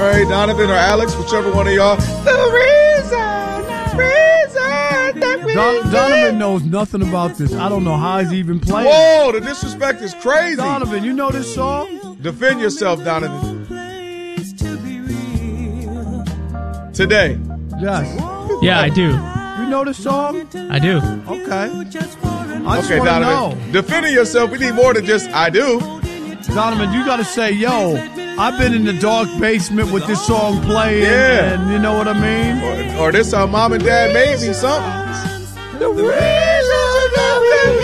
Trey, Donovan, or Alex, whichever one of y'all. The reason that we Donovan knows nothing about this. I don't know how he's even playing. Whoa, the disrespect is crazy. Donovan, you know this song? Defend yourself, Donovan. Today. Yes. Yeah, I do. You know this song? I do. Okay. I just Okay, want to Donovan. know. Defending yourself, we need more than just I do. Donovan, you got to say, yo, I've been in the dark basement with this song playing, Yeah. and you know what I mean? Or this how mom and dad made me something. The reason that we're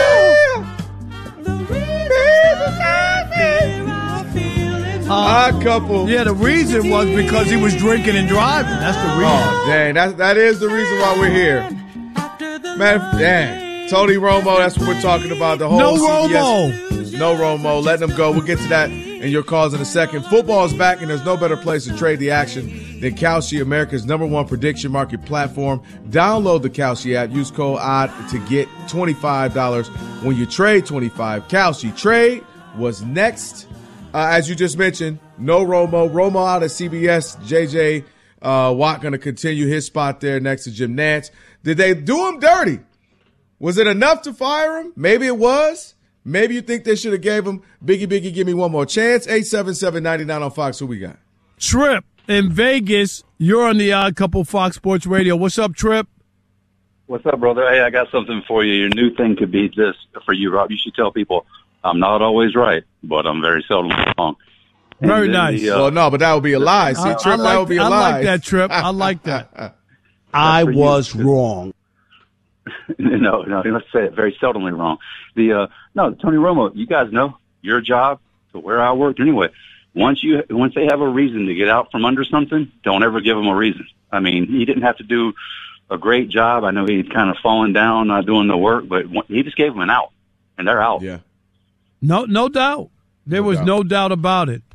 here. Odd couple. Yeah, the reason was because he was drinking and driving. That's the reason. Oh, dang. That is the reason why we're here. Man, dang. Tony Romo, that's what we're talking about. The whole No CBS. Romo. No Romo. Letting him go. We'll get to that in your calls in a second. Football is back, and there's no better place to trade the action than Kalshi, America's #1 prediction market platform. Download the Kalshi app. Use code ODD to get $25 when you trade $25. Kalshi trade was next. As you just mentioned, no Romo. Romo out at CBS. J.J. Watt going to continue his spot there next to Jim Nantz. Did they do him dirty? Was it enough to fire him? Maybe it was. Maybe you think they should have gave him Biggie, give me one more chance. 877-99 on Fox. Who we got? Trip in Vegas. You're on the Odd Couple Fox Sports Radio. What's up, Trip? What's up, brother? Hey, I got something for you. Your new thing could be this for you, Rob. You should tell people I'm not always right, but I'm very seldom wrong. Very nice. Well, no, but that would be a lie. See, Trip, that would be a lie. I like that, Trip. I like that. I was wrong. No, let's say it very seldomly wrong. No, Tony Romo, you guys know your job to where I worked anyway. Once they have a reason to get out from under something, don't ever give them a reason. I mean, he didn't have to do a great job. I know he'd kind of fallen down not doing the work, but he just gave them an out, and they're out. Yeah. No doubt. There was no doubt about it.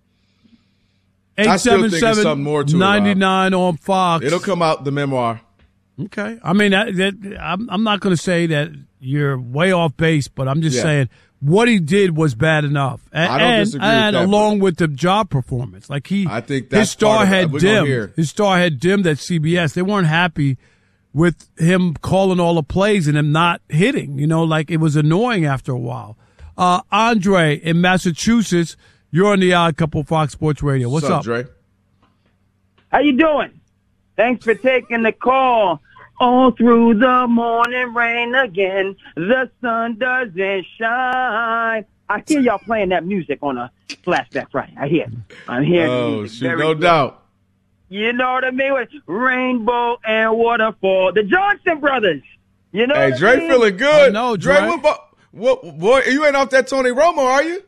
I still think there's something more to it, 99 on Fox. It'll come out, the memoir. Okay. I mean, I'm not going to say that you're way off base, but I'm just saying what he did was bad enough. I don't disagree with that, along with the job performance. Like I think that's his star had dimmed. His star had dimmed at CBS. They weren't happy with him calling all the plays and him not hitting. You know, like it was annoying after a while. Andre in Massachusetts, you're on the Odd Couple Fox Sports Radio. What's up, Dre? How you doing? Thanks for taking the call. All through the morning rain again, the sun doesn't shine. I hear y'all playing that music on a Flashback Friday. I'm hearing Oh, shoot, no doubt. You know what I mean? With Rainbow and Waterfall. The Johnson Brothers. You know Hey, what Dre I mean? feeling good. No, Dre, Dre. what, boy, you ain't off that Tony Romo, are you?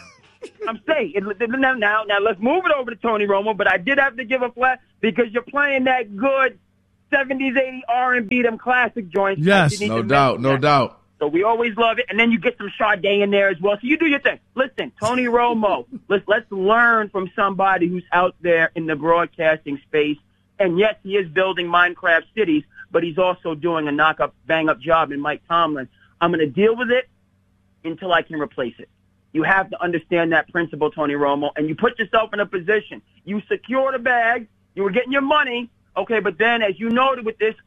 I'm saying, now let's move it over to Tony Romo, but I did have to give a flat because you're playing that good 70s, 80s R&B, them classic joints. Yes. No doubt. So we always love it. And then you get some Sade in there as well. So you do your thing. Listen, Tony Romo, let's learn from somebody who's out there in the broadcasting space. And yes, he is building Minecraft cities, but he's also doing a knock-up, bang-up job in Mike Tomlin. I'm going to deal with it until I can replace it. You have to understand that principle, Tony Romo, and you put yourself in a position. You secure the bag. You were getting your money. Okay, but then as you noted with this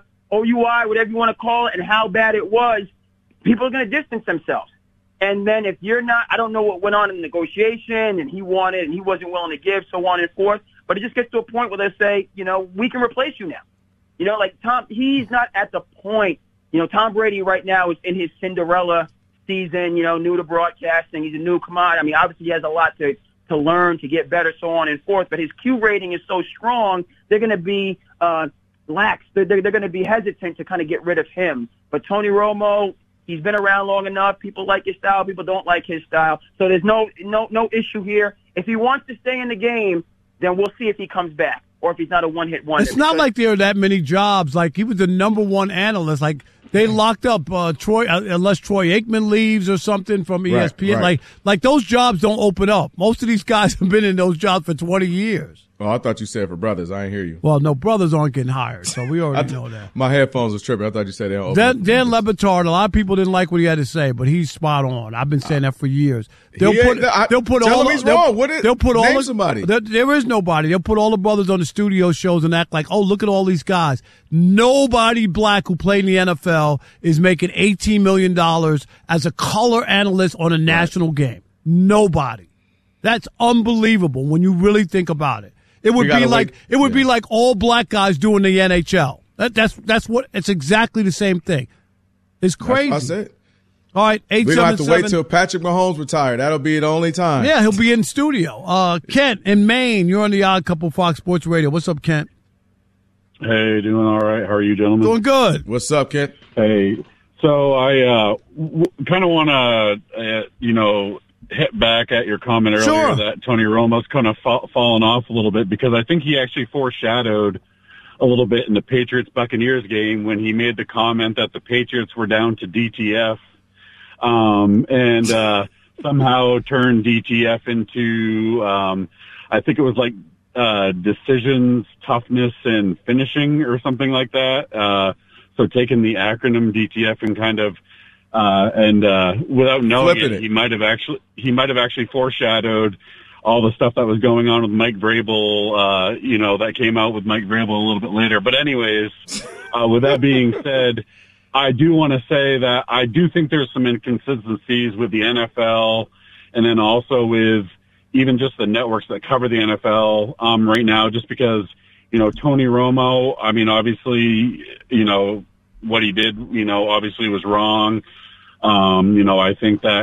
OUI, whatever you want to call it, and how bad it was, people are going to distance themselves. And then if you're not, I don't know what went on in the negotiation, and he wanted and he wasn't willing to give, so on and forth. But it just gets to a point where they say, you know, we can replace you now. You know, like Tom, he's not at the point. You know, Tom Brady right now is in his Cinderella season, you know, new to broadcasting. He's a new commodity. I mean, obviously he has a lot to learn, to get better, so on and forth. But his Q rating is so strong, they're going to be lax. They're going to be hesitant to kind of get rid of him. But Tony Romo, he's been around long enough. People like his style. People don't like his style. So there's no issue here. If he wants to stay in the game, then we'll see if he comes back or if he's not a one-hit wonder. It's not like there are that many jobs. Like he was the #1 analyst. Like they locked up Troy, unless Troy Aikman leaves or something from ESPN. Right. Like those jobs don't open up. Most of these guys have been in those jobs for 20 years. Oh, I thought you said for brothers. I didn't hear you. Well, no, brothers aren't getting hired, so we already know that. My headphones was tripping. I thought you said that. Dan Le Batard, a lot of people didn't like what he had to say, but he's spot on. I've been saying that for years. They'll put tell him he's wrong. They'll put all somebody. There is nobody. They'll put all the brothers on the studio shows and act like, oh, look at all these guys. Nobody black who played in the NFL is making $18 million as a color analyst on a national game. Nobody. That's unbelievable when you really think about it. It would be like all black guys doing the NHL. It's exactly the same thing. It's crazy. That's it. All right, 877. We're going to have to wait till Patrick Mahomes retires. That'll be the only time. Yeah, he'll be in studio. Kent in Maine, you're on the Odd Couple Fox Sports Radio. What's up, Kent? Hey, doing all right. How are you, gentlemen? Doing good. What's up, Kent? Hey, so I kind of want to, hit back at your comment earlier that Tony Romo's kind of fallen off a little bit, because I think he actually foreshadowed a little bit in the Patriots-Buccaneers game when he made the comment that the Patriots were down to DTF, and somehow turned DTF into, I think it was like decisions, toughness, and finishing or something like that. So taking the acronym DTF and kind of without knowing it, he might have actually foreshadowed all the stuff that was going on with Mike Vrabel, that came out with Mike Vrabel a little bit later. But anyways, with that being said, I do want to say that I do think there's some inconsistencies with the NFL, and then also with even just the networks that cover the NFL right now, just because, Tony Romo, I mean, obviously, what he did, obviously was wrong. I think that,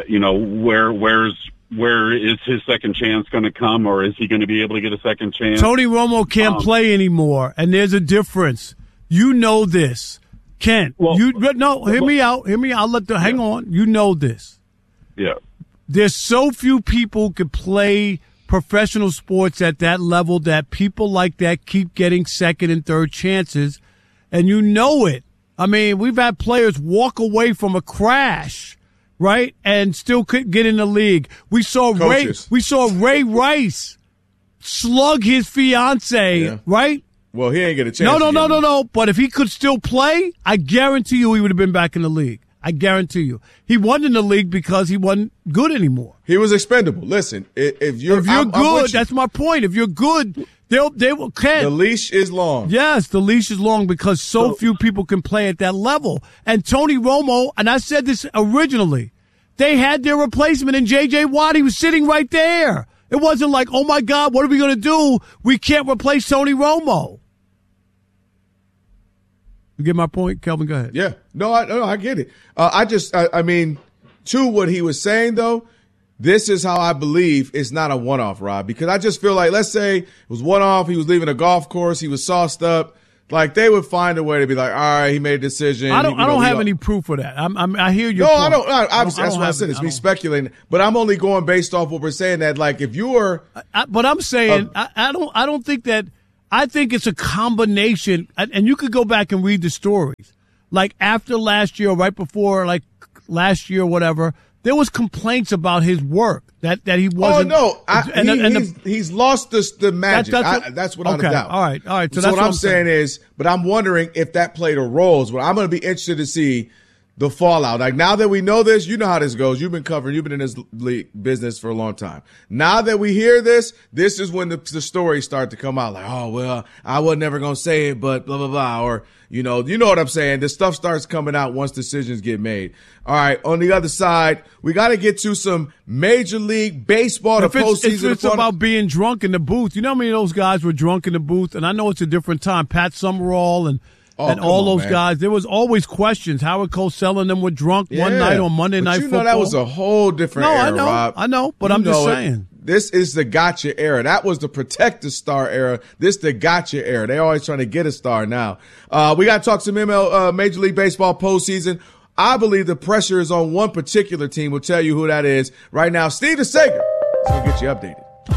where is his second chance going to come, or is he going to be able to get a second chance? Tony Romo can't play anymore, and there's a difference. You know this, Kent. Hear me out. Hang on. You know this. Yeah. There's so few people who could play professional sports at that level that people like that keep getting second and third chances, and you know it. I mean, we've had players walk away from a crash, right, and still couldn't get in the league. We saw Ray Rice slug his fiance, right? Well, he ain't get a chance. No. But if he could still play, I guarantee you he would have been back in the league. I guarantee you. He wasn't in the league because he wasn't good anymore. He was expendable. Listen, if you're good, that's my point. If you're good, they will. The leash is long. Yes, the leash is long because so few people can play at that level. And Tony Romo, and I said this originally, they had their replacement in J.J. Watt. He was sitting right there. It wasn't like, oh, my God, what are we going to do? We can't replace Tony Romo. You get my point? Kelvin, go ahead. Yeah. No, I get it. I mean, to what he was saying, though, this is how I believe it's not a one-off, Rob, because I just feel like, let's say it was one-off, he was leaving a golf course, he was sauced up, like they would find a way to be like, all right, he made a decision. I don't have any proof for that. I hear you. No, point. I don't. Obviously, that's what I said. It's me speculating, but I'm only going based off what we're saying. That like if you were, but I'm saying I don't think that. I think it's a combination, and you could go back and read the stories. Like after last year, right before, like last year, whatever, there was complaints about his work that he wasn't. Oh no, he's lost the magic. That's without a doubt. All right. So that's what I'm saying is, but I'm wondering if that played a role. Well, I'm going to be interested to see the fallout. Like now that we know this, you know how this goes. You've been in this business for a long time. Now that we hear this is when the stories start to come out. Like, oh well, I was never gonna say it, but blah blah blah, or you know what I'm saying. The stuff starts coming out once decisions get made. All right, on the other side, we got to get to some Major League Baseball. The postseason. It's about being drunk in the booth. You know how many of those guys were drunk in the booth? And I know it's a different time. Pat Summerall and all those guys, there was always questions. Howard Cosell and them were drunk one night on Monday Night Football. That was a whole different era, Rob. I know, but I'm just saying. This is the gotcha era. That was the protect the star era. This the gotcha era. They're always trying to get a star now. We got to talk some Major League Baseball postseason. I believe the pressure is on one particular team. We'll tell you who that is right now. Steve DeSager is going to get you updated.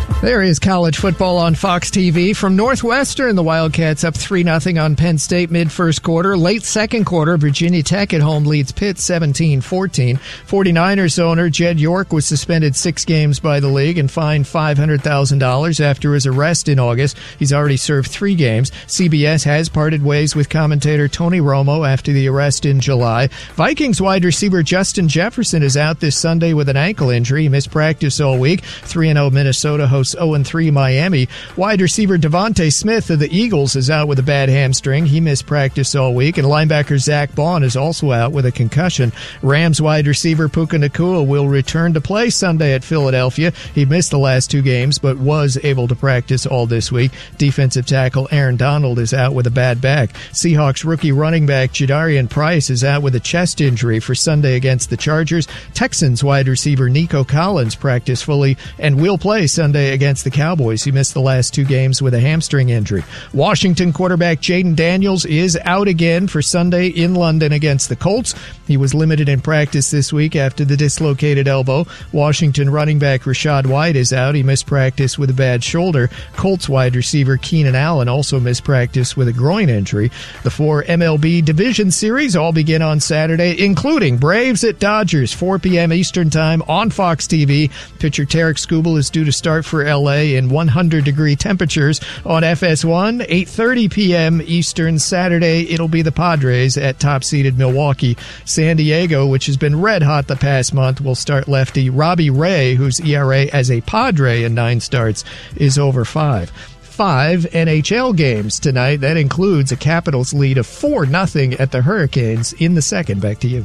There is college football on Fox TV. From Northwestern, the Wildcats up 3-0 on Penn State mid-first quarter. Late second quarter, Virginia Tech at home leads Pitt 17-14. 49ers owner Jed York was suspended 6 games by the league and fined $500,000 after his arrest in August. He's already served 3 games. CBS has parted ways with commentator Tony Romo after the arrest in July. Vikings wide receiver Justin Jefferson is out this Sunday with an ankle injury. He missed practice all week. 3-0 Minnesota hosts 0-3 Miami. Wide receiver Devontae Smith of the Eagles is out with a bad hamstring. He missed practice all week. And linebacker Zach Bond is also out with a concussion. Rams wide receiver Puka Nacua will return to play Sunday at Philadelphia. He missed the last 2 games but was able to practice all this week. Defensive tackle Aaron Donald is out with a bad back. Seahawks rookie running back Jadarian Price is out with a chest injury for Sunday against the Chargers. Texans wide receiver Nico Collins practiced fully and will play Sunday against the Cowboys. He missed the last 2 games with a hamstring injury. Washington quarterback Jaden Daniels is out again for Sunday in London against the Colts. He was limited in practice this week after the dislocated elbow. Washington running back Rashad White is out. He missed practice with a bad shoulder. Colts wide receiver Keenan Allen also missed practice with a groin injury. The 4 MLB Division Series all begin on Saturday, including Braves at Dodgers, 4 p.m. Eastern Time on Fox TV. Pitcher Tarek Skubal is due to start for L.A. in 100-degree temperatures on FS1. 8:30 p.m. Eastern Saturday, it'll be the Padres at top-seeded Milwaukee. San Diego, which has been red hot the past month, will start lefty Robbie Ray, whose ERA as a Padre in 9 starts is over 5. 5 NHL games tonight. That includes a Capitals lead of 4-0 at the Hurricanes in the second. Back to you.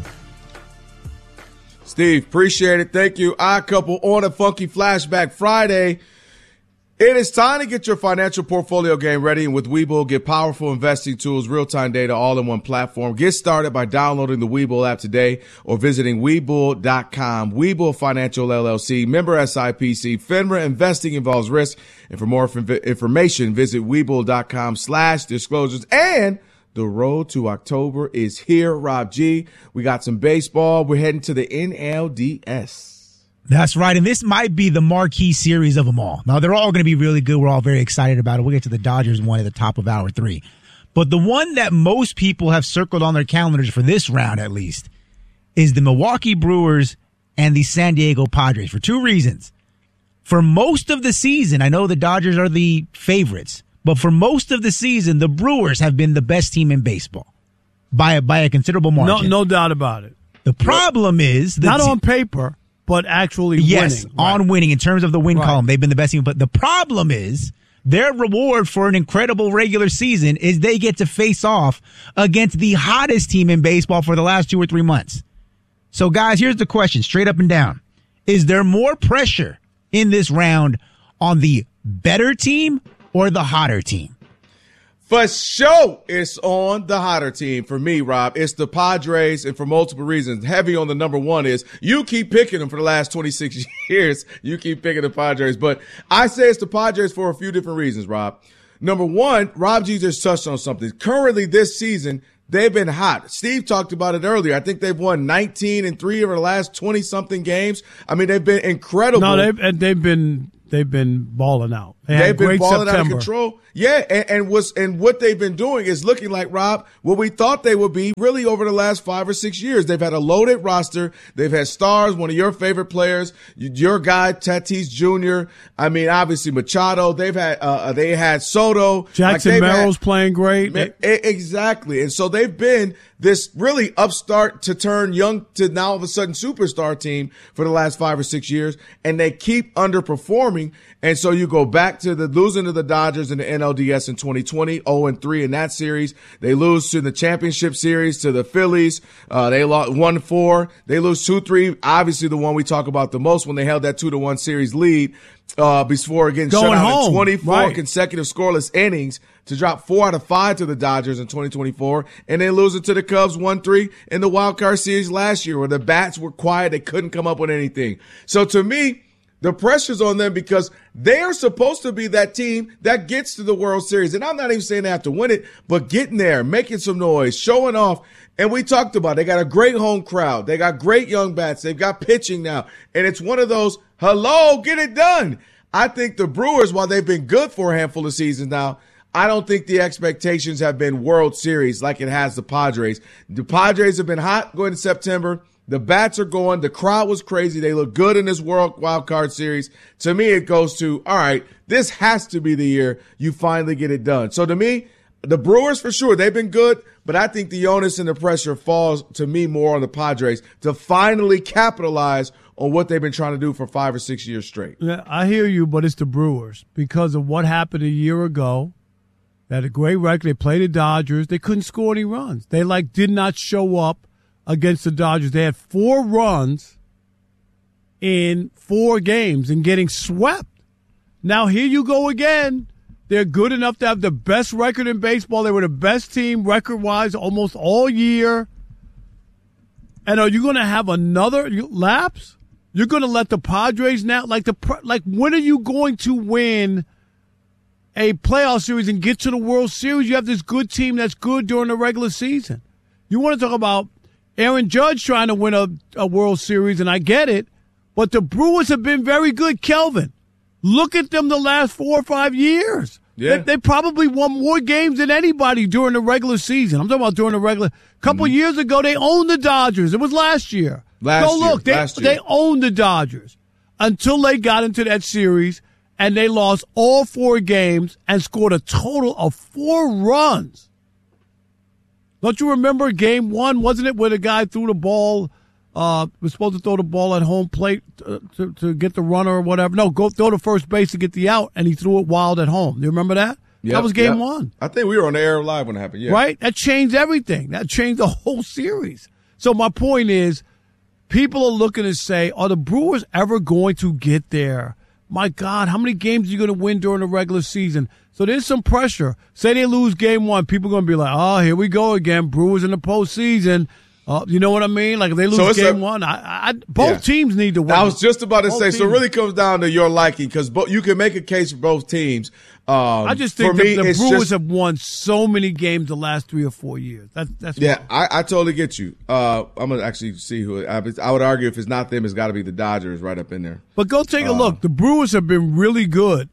Steve, appreciate it. Thank you. iCouple on a Funky Flashback Friday. It is time to get your financial portfolio game ready, and with Webull, get powerful investing tools, real-time data, all in one platform. Get started by downloading the Webull app today or visiting Webull.com. Webull Financial LLC, member SIPC. FINRA. Investing involves risk. And for more information, visit Webull.com/disclosures. And the road to October is here, Rob G. We got some baseball. We're heading to the NLDS. That's right, and this might be the marquee series of them all. Now, they're all going to be really good. We're all very excited about it. We'll get to the Dodgers one at the top of hour 3. But the one that most people have circled on their calendars for this round, at least, is the Milwaukee Brewers and the San Diego Padres for 2 reasons. For most of the season, I know the Dodgers are the favorites, but for most of the season, the Brewers have been the best team in baseball by a considerable margin. No doubt about it. The problem is... Not on paper, but actually yes, winning. On winning in terms of the win column. They've been the best team. But the problem is their reward for an incredible regular season is they get to face off against the hottest team in baseball for the last 2 or 3 months. So, guys, here's the question, straight up and down. Is there more pressure in this round on the better team or the hotter team? For sure, it's on the hotter team. For me, Rob, it's the Padres, and for multiple reasons. Heavy on the number one is you keep picking them for the last 26 years. You keep picking the Padres. But I say it's the Padres for a few different reasons, Rob. Number one, Rob G just touched on something. Currently this season, they've been hot. Steve talked about it earlier. I think they've won 19-3 over the last 20-something games. I mean, they've been incredible. No, they've been balling out. They've been balling September. out of control. Yeah, and what they've been doing is looking like, Rob, what we thought they would be really over the last 5 or 6 years. They've had a loaded roster. They've had stars, one of your favorite players, your guy, Tatis Jr. I mean, obviously Machado. They had Soto. Jackson Merrill's playing great. Exactly. And so they've been this really upstart to turn young to now all of a sudden superstar team for the last 5 or 6 years, and they keep underperforming. And so you go back to the losing to the Dodgers in the NLDS in 2020, 0-3 in that series. They lose to the championship series to the Phillies. They lost 1-4. They lose 2-3. Obviously the one we talk about the most when they held that 2-1 series lead, before getting shut out in 24 consecutive scoreless innings to drop 4 out of 5 to the Dodgers in 2024, and then losing to the Cubs 1-3 in the wild card series last year where the bats were quiet. They couldn't come up with anything. So to me, the pressure's on them because they're supposed to be that team that gets to the World Series. And I'm not even saying they have to win it, but getting there, making some noise, showing off. And we talked about it. They got a great home crowd. They got great young bats. They've got pitching now. And it's one of those, hello, get it done. I think the Brewers, while they've been good for a handful of seasons now, I don't think the expectations have been World Series like it has the Padres. The Padres have been hot going to September. The bats are going. The crowd was crazy. They look good in this World Wild Card Series. To me, it goes to, all right, this has to be the year you finally get it done. So to me, the Brewers, for sure, they've been good, but I think the onus and the pressure falls, to me, more on the Padres to finally capitalize on what they've been trying to do for 5 or 6 years straight. Yeah, I hear you, but it's the Brewers because of what happened a year ago. They had a great record. They played the Dodgers. They couldn't score any runs. They, did not show up against the Dodgers. They had 4 runs in 4 games and getting swept. Now, here you go again. They're good enough to have the best record in baseball. They were the best team record-wise almost all year. And are you going to have another lapse? You're going to let the Padres now? When are you going to win a playoff series and get to the World Series? You have this good team that's good during the regular season. You want to talk about Aaron Judge trying to win a World Series, and I get it, but the Brewers have been very good. Kelvin, look at them the last 4 or 5 years. Yeah. They probably won more games than anybody during the regular season. I'm talking about during the regular. A couple years ago, they owned the Dodgers. It was last year. They owned the Dodgers until they got into that series, and they lost all 4 games and scored a total of 4 runs. Don't you remember game 1? Wasn't it where the guy threw the ball, was supposed to throw the ball at home plate to get the runner or whatever? No, go throw to first base to get the out, and he threw it wild at home. Do you remember that? Yep, that was game 1. I think we were on the air live when it happened, yeah. Right? That changed everything. That changed the whole series. So my point is, people are looking to say, are the Brewers ever going to get there? My God, how many games are you going to win during the regular season? So there's some pressure. Say they lose game 1, people are going to be like, oh, here we go again, Brewers in the postseason. You know what I mean? Like if they lose game 1, both teams need to win. I was just about to say, so it really comes down to your liking because you can make a case for both teams. I just think the Brewers have won so many games the last 3 or 4 years. That's I totally get you. I'm going to actually see who I would argue if it's not them, it's got to be the Dodgers right up in there. But go take a look. The Brewers have been really good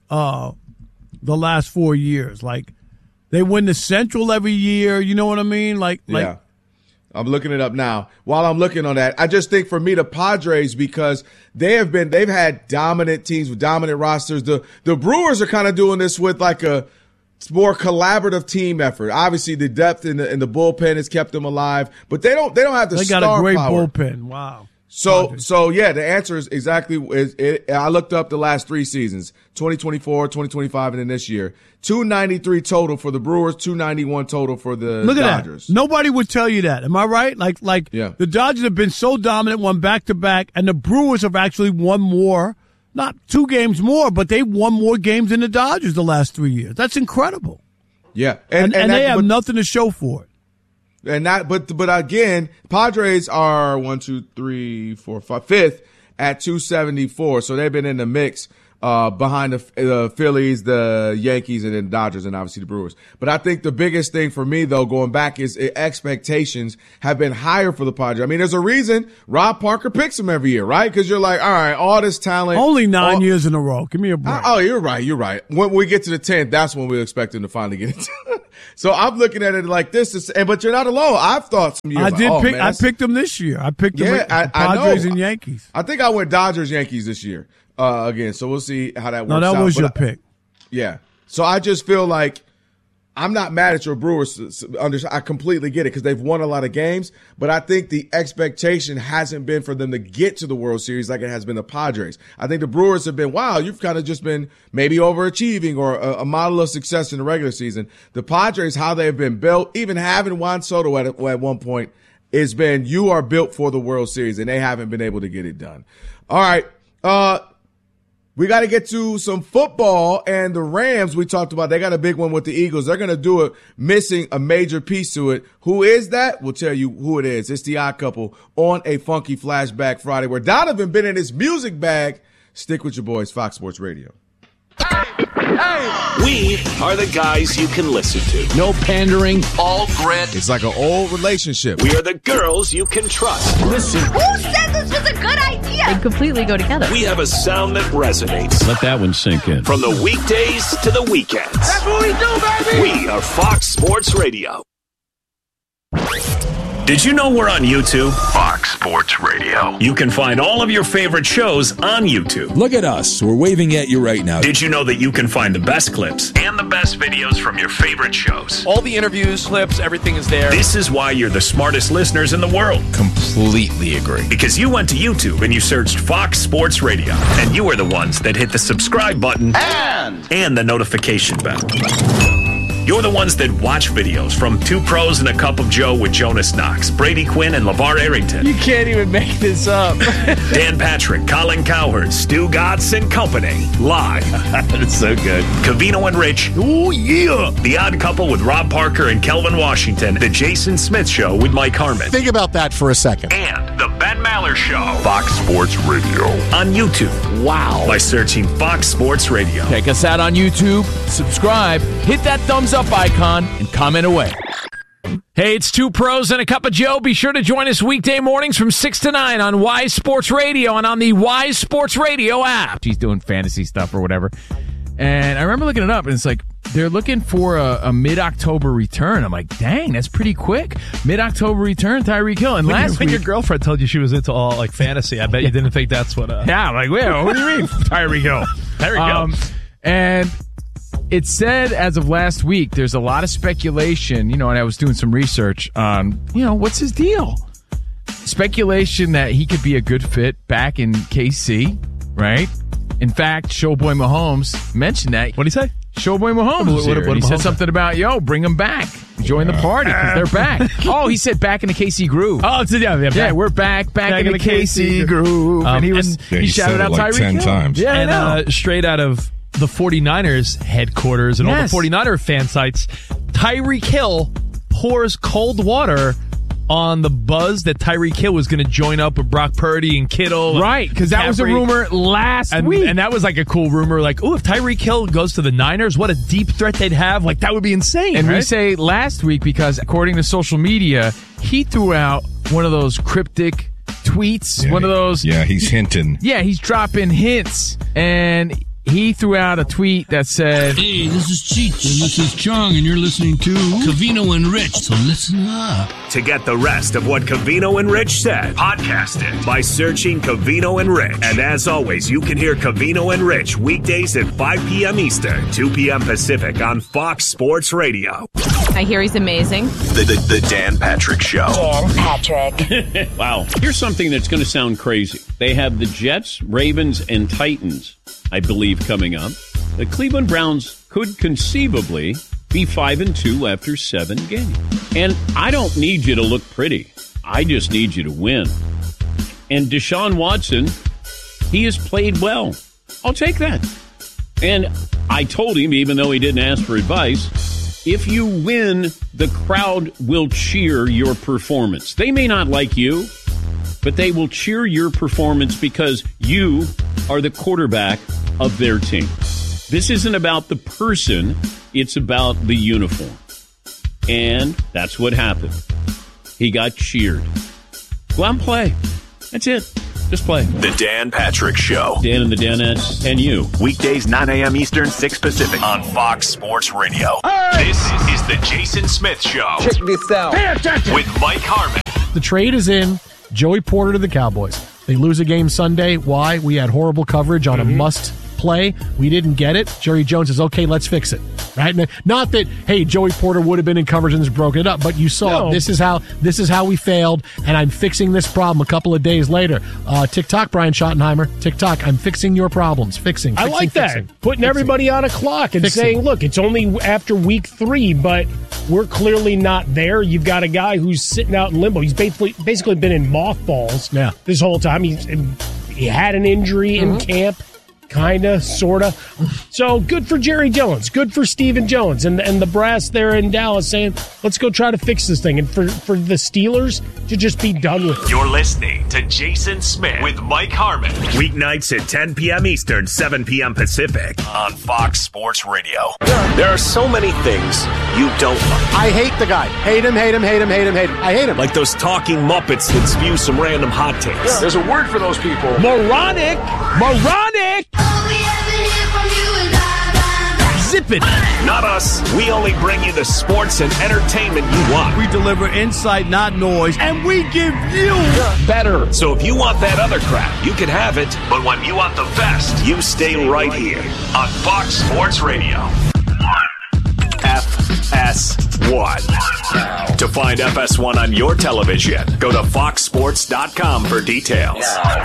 the last 4 years. Like they win the Central every year. You know what I mean? Yeah. I'm looking it up now. While I'm looking on that, I just think for me, the Padres, because they've had dominant teams with dominant rosters. The Brewers are kind of doing this with like a more collaborative team effort. Obviously, the depth in the bullpen has kept them alive, but they don't have the star power. They got a great bullpen. Wow. So yeah, the answer is exactly. I looked up the last 3 seasons: 2024, 2025, and then this year. 293 total for the Brewers, 291 total for the Dodgers. That. Nobody would tell you that. Am I right? The Dodgers have been so dominant, won back-to-back, and the Brewers have actually won more, not 2 games more, but they won more games than the Dodgers the last 3 years. That's incredible. Yeah. And they have nothing to show for it. And but again, Padres are 5th at 274. So they've been in the mix behind the Phillies, the Yankees, and then Dodgers, and obviously the Brewers. But I think the biggest thing for me, though, going back, is expectations have been higher for the Padres. I mean, there's a reason Rob Parker picks them every year, right? Because you're like, all right, all this talent. Only 9 years in a row. Give me a break. You're right. When we get to the 10th, that's when we expect them to finally get it. So I'm looking at it like this, but you're not alone. I've thought some years. I picked them this year. I picked them Padres and Yankees. I think I went Dodgers, Yankees this year again. So we'll see how that works out. No, that was your pick. Yeah. So I just feel like I'm not mad at your Brewers. I completely get it because they've won a lot of games, but I think the expectation hasn't been for them to get to the World Series like it has been the Padres. I think the Brewers have been, wow, you've kind of just been maybe overachieving or a model of success in the regular season. The Padres, how they've been built, even having Juan Soto at one point, it's been you are built for the World Series, and they haven't been able to get it done. All right. We got to get to some football, and the Rams we talked about, they got a big one with the Eagles. They're going to do it, missing a major piece to it. Who is that? We'll tell you who it is. It's the Odd Couple on a Funky Flashback Friday where Donovan been in his music bag. Stick with your boys, Fox Sports Radio. We are the guys you can listen to. No pandering. All grit. It's like an old relationship. We are the girls you can trust. Listen. Who said this was was a good idea. They completely go together. We have a sound that resonates. Let that one sink in. From the weekdays to the weekends. That's what we do, baby. We are Fox Sports Radio. Did you know we're on YouTube? Fox Sports Radio. You can find all of your favorite shows on YouTube. Look at us. We're waving at you right now. Did you know that you can find the best clips and the best videos from your favorite shows? All the interviews, clips, everything is there. This is why you're the smartest listeners in the world. Completely agree. Because you went to YouTube and you searched Fox Sports Radio. And you are the ones that hit the subscribe button and the notification bell. You're the ones that watch videos from Two Pros and a Cup of Joe with Jonas Knox, Brady Quinn, and LeVar Arrington. You can't even make this up. Dan Patrick, Colin Cowherd, Stu Gatz and Company. Live. That's so good. Covino and Rich. Oh, yeah. The Odd Couple with Rob Parker and Kelvin Washington. The Jason Smith Show with Mike Harmon. Think about that for a second. And The Ben Maller Show. Fox Sports Radio. On YouTube. Wow. By searching Fox Sports Radio. Check us out on YouTube. Subscribe. Hit that thumbs up icon and comment away. Hey, it's Two Pros and a Cup of Joe. Be sure to join us weekday mornings from 6 to 9 on Wise Sports Radio and on the Wise Sports Radio app. She's doing fantasy stuff or whatever. And I remember looking it up, and it's like they're looking for a mid-October return. I'm like, dang, that's pretty quick. Mid-October return, Tyreek Hill. And when your girlfriend told you she was into all like fantasy, I bet you didn't think that's what. Yeah, I'm like, wait, what do you mean, Tyreek Hill? Tyreek Hill. And it said as of last week, there's a lot of speculation, and I was doing some research on, what's his deal? Speculation that he could be a good fit back in KC, right? In fact, Showboy Mahomes mentioned that. What'd he say? Showboy Mahomes. What he said something about, bring him back. Join the party because they're back. Oh, he said back in the KC groove. Oh, yeah, we're back in the KC groove. And he shouted out like Tyreek 10 Hill. times. Yeah, and straight out of the 49ers headquarters and all the 49er fan sites, Tyreek Hill pours cold water on the buzz that Tyreek Hill was going to join up with Brock Purdy and Kittle. Right, because that was a rumor last week. And that was like a cool rumor. Like, if Tyreek Hill goes to the Niners, what a deep threat they'd have. Like, that would be insane. And right? we say last week because, according to social media, he threw out one of those cryptic tweets. One of those. Yeah, he's hinting. Yeah, he's dropping hints. And he threw out a tweet that said, "Hey, this is Cheech, and this is Chong, and you're listening to Covino and Rich, so listen up." To get the rest of what Covino and Rich said, podcast it by searching Covino and Rich. And as always, you can hear Covino and Rich weekdays at 5 p.m. Eastern, 2 p.m. Pacific on Fox Sports Radio. I hear he's amazing. The Dan Patrick Show. Dan Patrick. Wow. Here's something that's going to sound crazy. They have the Jets, Ravens, and Titans, I believe, coming up. The Cleveland Browns could conceivably be 5-2 after 7 games. And I don't need you to look pretty. I just need you to win. And Deshaun Watson, he has played well. I'll take that. And I told him, even though he didn't ask for advice, if you win, the crowd will cheer your performance. They may not like you, but they will cheer your performance because you are the quarterback of their team. This isn't about the person, it's about the uniform. And that's what happened. He got cheered. Go out and play. That's it. Just play. The Dan Patrick Show. Dan and the Danettes and you. Weekdays 9 a.m. Eastern, 6 Pacific on Fox Sports Radio. Right. This is the Jason Smith Show. Check this out. Pay attention. With Mike Harmon. The trade is in. Joey Porter to the Cowboys. They lose a game Sunday. Why? We had horrible coverage on a must play. We didn't get it. Jerry Jones says, okay, let's fix it. Right? Not that, hey, Joey Porter would have been in coverage and just broken it up, but you saw this is how we failed, and I'm fixing this problem a couple of days later. TikTok, Brian Schottenheimer. TikTok, I'm fixing your problems. Fixing. I like that. Putting everybody on a clock and saying, look, it's only after week 3, but we're clearly not there. You've got a guy who's sitting out in limbo. He's basically been in mothballs this whole time. He had an injury in camp. Kinda, sorta. So good for Jerry Jones, good for Stephen Jones and the brass there in Dallas saying, let's go try to fix this thing. And for the Steelers to just be done with it. You're listening to Jason Smith with Mike Harmon. Weeknights at 10 p.m. Eastern, 7 p.m. Pacific on Fox Sports Radio. There are so many things you don't like. I hate the guy. Hate him, hate him, hate him, hate him, hate him. I hate him. Like those talking Muppets that spew some random hot takes. There's a word for those people. Moronic! Moronic! Zip it! Not us. We only bring you the sports and entertainment you want. We deliver insight, not noise, and we give you better. So if you want that other crap, you can have it. But when you want the best, you stay right here on Fox Sports Radio. FS1. To find FS1 on your television, go to foxsports.com for details.